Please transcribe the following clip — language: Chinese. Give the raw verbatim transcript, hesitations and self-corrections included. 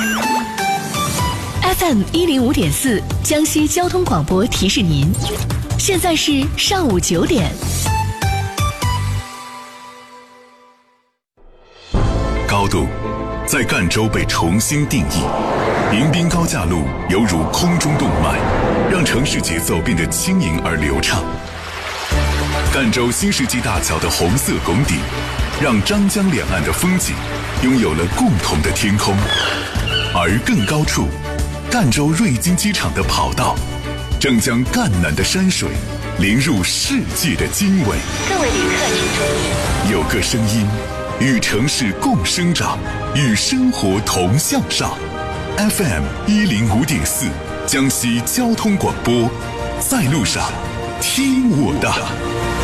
F M 一零五点四，江西交通广播提示您，现在是上午九点。 高度在赣州被重新定义，迎宾高架路犹如空中动脉，让城市节奏变得轻盈而流畅。赣州新世纪大桥的红色拱顶，让张江两岸的风景拥有了共同的天空。而更高处，赣州瑞金机场的跑道，正将赣南的山水淋入世界的经纬。 各位旅客请注意， 有个声音，与城市共生长，与生活同向上。F M 一零五点四，江西交通广播，在路上听我的。